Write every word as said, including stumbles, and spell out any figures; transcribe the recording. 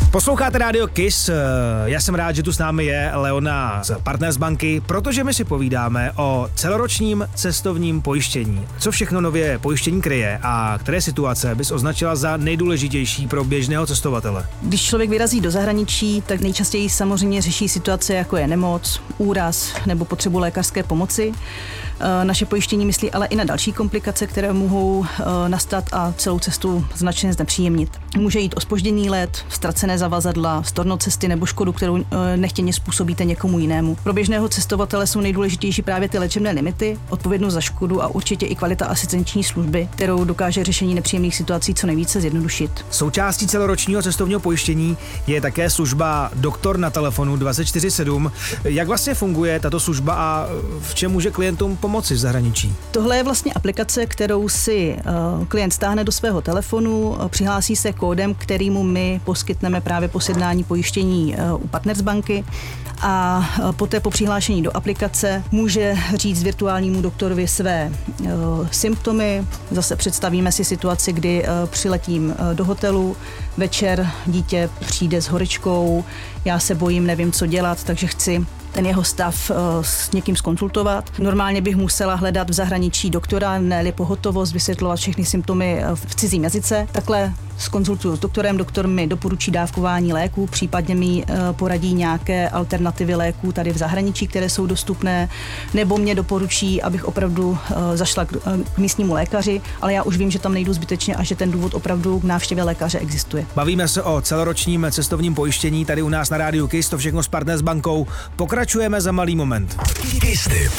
Posloucháte Radio Kiss, já jsem rád, že tu s námi je Leona z Partners banky, protože my si povídáme o celoročním cestovním pojištění. Co všechno nově pojištění kryje a které situace bys označila za nejdůležitější pro běžného cestovatele? Když člověk vyrazí do zahraničí, tak nejčastěji samozřejmě řeší situace, jako je nemoc, úraz nebo potřebu lékařské pomoci. Naše pojištění myslí ale i na další komplikace, které mohou nastat a celou cestu značně znepříjemnit. Může jít o zpožděný let, ztracené zavazadla, storno cesty nebo škodu, kterou nechtěně způsobíte někomu jinému. Pro běžného cestovatele jsou nejdůležitější právě ty léčebné limity, odpovědnost za škodu a určitě i kvalita asistenční služby, kterou dokáže řešení nepříjemných situací co nejvíce zjednodušit. Součástí celoročního cestovního pojištění je také služba Doktor na telefonu dvacet čtyři sedm. Jak vlastně funguje tato služba a v čem může klientům pomoci v zahraničí? Tohle je vlastně aplikace, kterou si uh, klient stáhne do svého telefonu, uh, přihlásí se kódem, kterýmu my poskytneme právě po sjednání pojištění uh, u Partners banky a uh, poté po přihlášení do aplikace může říct virtuálnímu doktorovi své uh, symptomy. Zase představíme si situaci, kdy uh, přiletím uh, do hotelu, večer dítě přijde s horečkou, já se bojím, nevím, co dělat, takže chci ten jeho stav uh, s někým zkonzultovat. Normálně bych musela hledat v zahraničí doktora, ne-li pohotovost, vysvětlovat všechny symptomy v cizím jazyce. Takhle zkonzultuju s doktorem, doktor mi doporučí dávkování léků, případně mi uh, poradí nějaké alternativy léků tady v zahraničí, které jsou dostupné, nebo mě doporučí, abych opravdu uh, zašla k, uh, k místnímu lékaři, ale já už vím, že tam nejdu zbytečně a že ten důvod opravdu k návštěvě lékaře existuje. Bavíme se o celoročním cestovním pojištění tady u nás na Rádiu Kiss, to všechno s Partners bankou. Pokračujeme za malý moment.